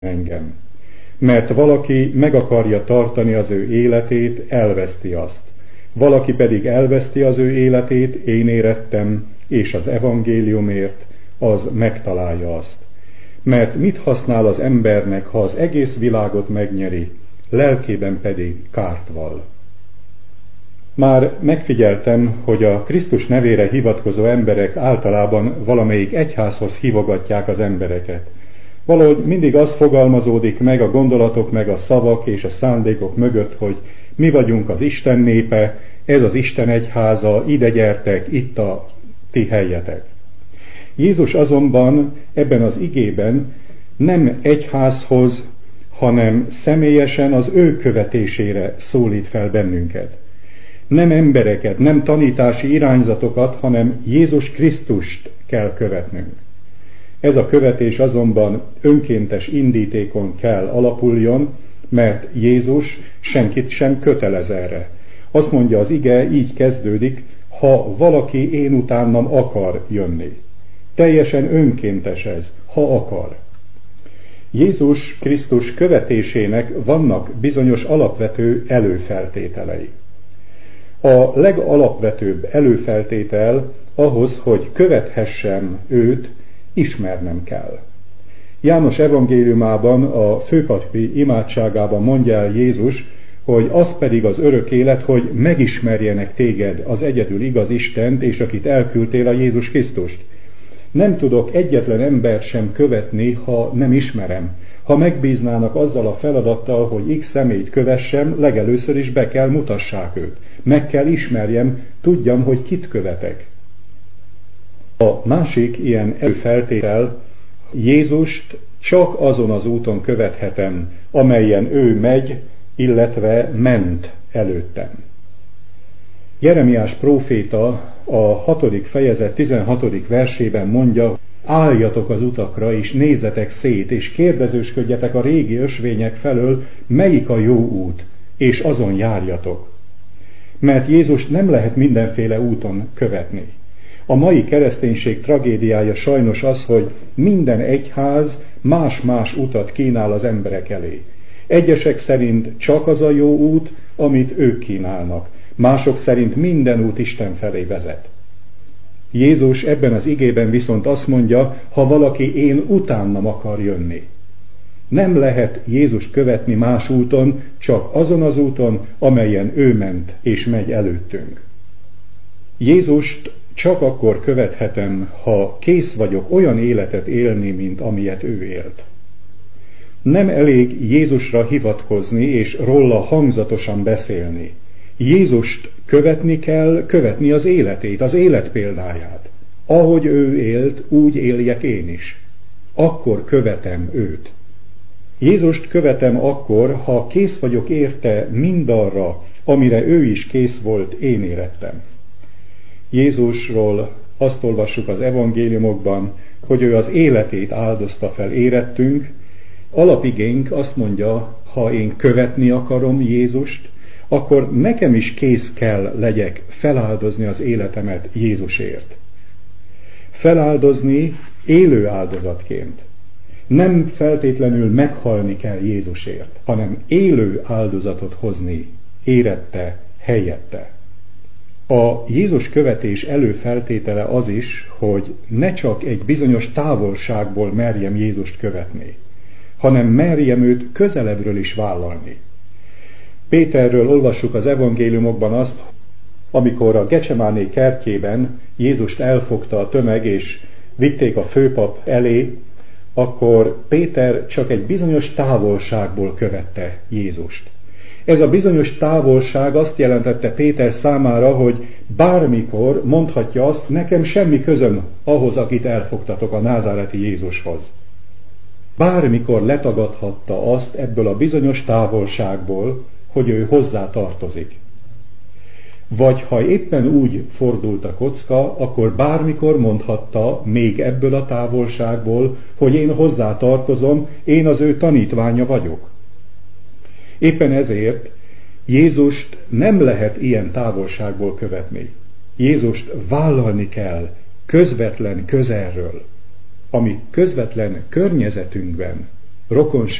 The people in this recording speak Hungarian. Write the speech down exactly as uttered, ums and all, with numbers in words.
engem. Mert valaki meg akarja tartani az ő életét, elveszti azt. Valaki pedig elveszti az ő életét, én érettem, és az evangéliumért, az megtalálja azt. Mert mit használ az embernek, ha az egész világot megnyeri, lelkében pedig kárt val? Már megfigyeltem, hogy a Krisztus nevére hivatkozó emberek általában valamelyik egyházhoz hívogatják az embereket. Valahogy mindig az fogalmazódik meg a gondolatok, meg a szavak és a szándékok mögött, hogy mi vagyunk az Isten népe, ez az Isten egyháza, ide gyertek, itt a ti helyetek. Jézus azonban ebben az igében nem egyházhoz, hanem személyesen az ő követésére szólít fel bennünket. Nem embereket, nem tanítási irányzatokat, hanem Jézus Krisztust kell követnünk. Ez a követés azonban önkéntes indítékon kell alapuljon, mert Jézus senkit sem kötelez erre. Azt mondja az ige, így kezdődik, ha valaki én utánam akar jönni. Teljesen önkéntes ez, ha akar. Jézus Krisztus követésének vannak bizonyos alapvető előfeltételei. A legalapvetőbb előfeltétel ahhoz, hogy követhessem őt, ismernem kell. János evangéliumában, a főpapi imádságában mondja el Jézus, hogy az pedig az örök élet, hogy megismerjenek téged, az egyedül igaz Istent, és akit elküldtél, a Jézus Krisztust. Nem tudok egyetlen embert sem követni, ha nem ismerem. Ha megbíznának azzal a feladattal, hogy X személyt kövessem, legelőször is be kell mutassák őt. Meg kell ismerjem, tudjam, hogy kit követek. A másik ilyen előfeltétel, Jézust csak azon az úton követhetem, amelyen ő megy, illetve ment előttem. Jeremiás próféta a hatodik fejezet tizenhatodik versében mondja, álljatok az utakra, és nézzetek szét, és kérdezősködjetek a régi ösvények felől, melyik a jó út, és azon járjatok. Mert Jézust nem lehet mindenféle úton követni. A mai kereszténység tragédiája sajnos az, hogy minden egyház más-más utat kínál az emberek elé. Egyesek szerint csak az a jó út, amit ők kínálnak. Mások szerint minden út Isten felé vezet. Jézus ebben az igében viszont azt mondja, ha valaki én utánam akar jönni. Nem lehet Jézust követni más úton, csak azon az úton, amelyen ő ment és megy előttünk. Jézust csak akkor követhetem, ha kész vagyok olyan életet élni, mint amilyet ő élt. Nem elég Jézusra hivatkozni és róla hangzatosan beszélni. Jézust követni kell, követni az életét, az élet példáját. Ahogy ő élt, úgy éljek én is. Akkor követem őt. Jézust követem akkor, ha kész vagyok érte mindarra, amire ő is kész volt, én érettem. Jézusról azt olvassuk az evangéliumokban, hogy ő az életét áldozta fel érettünk. Alapigénk azt mondja, ha én követni akarom Jézust, akkor nekem is kész kell legyek feláldozni az életemet Jézusért. Feláldozni élő áldozatként. Nem feltétlenül meghalni kell Jézusért, hanem élő áldozatot hozni érette, helyette. A Jézus követés előfeltétele az is, hogy ne csak egy bizonyos távolságból merjem Jézust követni, hanem merjem őt közelebbről is vállalni. Péterről olvassuk az evangéliumokban azt, amikor a Gecsemáné kertjében Jézust elfogta a tömeg és vitték a főpap elé, akkor Péter csak egy bizonyos távolságból követte Jézust. Ez a bizonyos távolság azt jelentette Péter számára, hogy bármikor mondhatja azt, nekem semmi közöm ahhoz, akit elfogtatok, a názáreti Jézushoz. Bármikor letagadhatta azt ebből a bizonyos távolságból, hogy ő hozzá tartozik. Vagy ha éppen úgy fordult a kocka, akkor bármikor mondhatta még ebből a távolságból, hogy én hozzá tartozom, én az ő tanítványa vagyok. Éppen ezért Jézust nem lehet ilyen távolságból követni. Jézust vállalni kell közvetlen közelről, ami közvetlen környezetünkben, rokonség